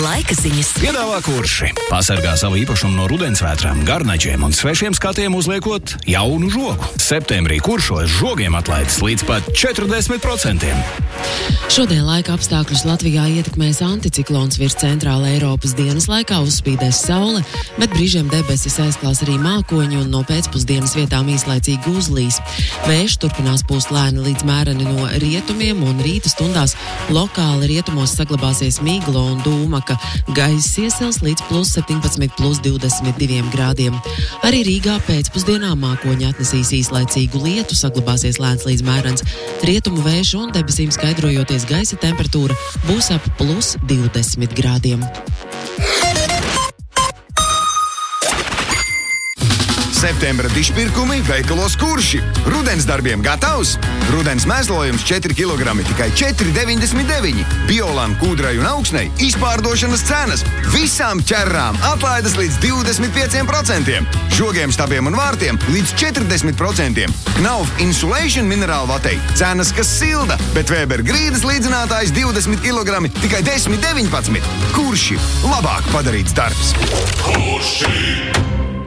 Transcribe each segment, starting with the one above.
Laika ziņas. Piedāvā Kurši. Pasargā savu īpašumu no rudensvētrām, garnaģiem un svešiem skatiem uzliekot jaunu žogu. Septembrī Kuršos žogiem atlaides līdz pat 40%. Šodien laika apstākļus Latvijā ietekmēs anticiklons virs centrāla Eiropas. Dienas laikā uzspīdēs saule, bet brīžiem debesis aizklās arī mākoņi un no pēcpusdienas vietām īslaicīgi uzlīs. Vējš turpinās pūst lēni līdz mēreni no rietumiem un rīta stundās lokāli rietumos saglabāsies migla un dūmaka. Gaiss iesils līdz +17, +22 grādiem. Arī Rīgā pēcpusdienā mākoņi atnesīs īslaicīgu lietu, saglabāsies lēns līdz mērens rietumu vējš un debesīm skaidrojoties gaisa temperatūra būs ap +20 grādiem. Septembra dišpirkumi veikalos Kurši. Rudens darbiem gatavs? Rudens mēslojums 4 kg tikai 4,99. Biolam, kūdrai un augsnei izpārdošanas cenas. Visām ķerrām atlaides līdz 25%. Žogiem, stabiem un vārtiem līdz 40%. Knauf Insulation minerālu vatei cenas, kas silda, bet Weber grīdas līdzinātājs 20 kg tikai 10,19. Kurši. Labāk padarīts darbs. Kurši.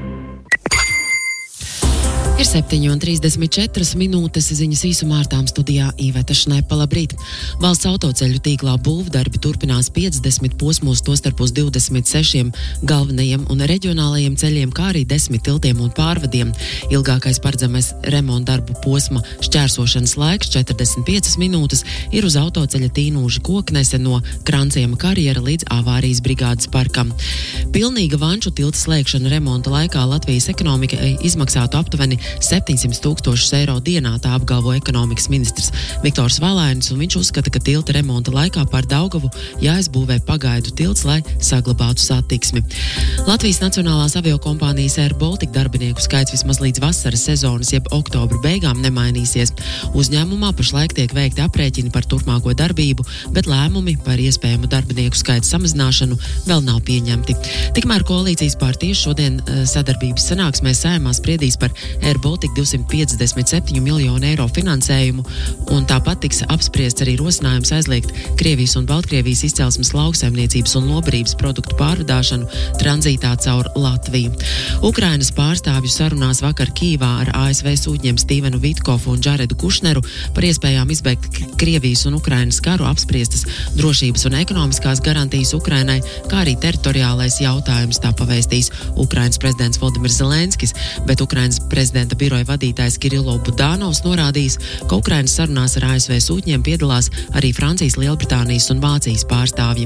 Ir 7:34 ziņas īsumā ar tām studijā Iveta Šnepa. Labrīt! Valsts autoceļu tīklā būvdarbi turpinās 50 posmos, tostarp uz 26 galvenajiem un reģionālajiem ceļiem, kā arī 10 tiltiem un pārvadiem. Ilgākais paredzamais remonta darbu posma šķērsošanas laiks 45 minūtes ir uz autoceļa Tīnūža Koknese no Kranciema karjera līdz avārijas brigādes parkam. Pilnīga Vanču tilta slēgšana remonta laikā Latvijas ekonomikai izmaksātu aptuveni 700 000 eiro dienā, tā apgalvo ekonomikas ministrs Viktors Valainis, un viņš uzskata, ka tilta remonta laikā pār Daugavu jāizbūvē pagaidu tilts, lai saglabātu satiksmi. Latvijas Nacionālās aviokompānijas Air Baltica darbinieku skaits vismaz līdz vasaras sezonas, jeb oktobra beigām nemainīsies. Uzņēmumā pašlaik tiek veikti aprēķini par turpmāko darbību, bet lēmumi par iespējamu darbinieku skaita samazināšanu vēl nav pieņemti. Tikmēr koalīcijas partijas šodien sadarbības sanāksmē Saeimā spriedīs par Air Baltica 257 miljonu eiro finansējumu, un tāpat tiks apspriests arī rosinājums aizliegt Krievijas un Baltkrievijas izcelsmes lauksaimniecības un lobarības produktu pārvadāšanu tranzītā caur Latviju. Ukrainas pārstāvju sarunās vakar Kīvā ar ASV sūtņiem Stīvenu Vitkofu un Džaredu Kušneru par iespējām izbeigt Krievijas un Ukrainas karu apspriestas drošības un ekonomiskās garantijas Ukrainai, kā arī teritoriālais jautājums, tā pavēstīs Ukrainas prezidents Volodimirs Zelenskis, bet Ukrainas prezidenta biroja vadītājs Kirilo Budānovs norādījis, ka Ukrainas sarunās ar ASV sūtņiem piedalās arī Francijas, Lielbritānijas un Vācijas pārstāvji.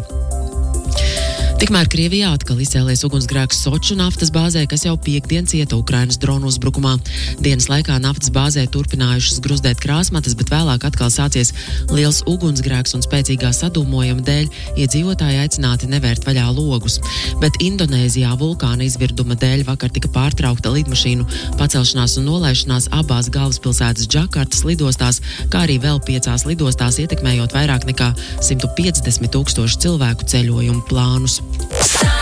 Tikmēr Krievijā atkal izcēlies ugunsgrēks Soču naftas bāzē, kas jau piekdien cieta Ukrainas dronu uzbrukumā. Dienas laikā naftas bāzē turpinājušas gruzdēt krāsmatas, bet vēlāk atkal sācies liels ugunsgrēks un spēcīgā sadūmojuma dēļ iedzīvotāji aicināti nevērt vaļā logus. Bet Indonēzijā vulkāna izvirduma dēļ vakar tika pārtraukta lidmašīnu pacelšanās un nolaišanās abās galvaspilsētas Džakartas lidostās, kā arī vēl 5 lidostās, ietekmējot vairāk nekā 150 000 cilvēku ceļojumu plānus.